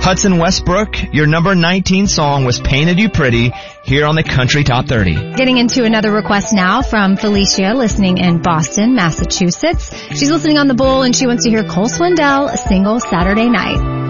Hudson Westbrook, your number 19 song was Painted You Pretty here on the Country Top 30. Getting into another request now from Felicia, listening in Boston, Massachusetts. She's listening on the Bull and she wants to hear Cole Swindell, Single Saturday Night.